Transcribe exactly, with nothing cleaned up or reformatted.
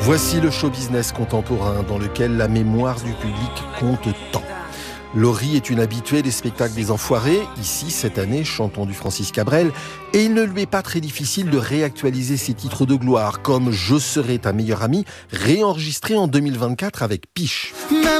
Voici le show business contemporain dans lequel la mémoire du public compte tant. Laurie est une habituée des spectacles des Enfoirés. Ici, cette année, chantons du Francis Cabrel. Et il ne lui est pas très difficile de réactualiser ses titres de gloire, comme « Je serai ta meilleure amie », réenregistré en deux mille vingt-quatre avec Piche.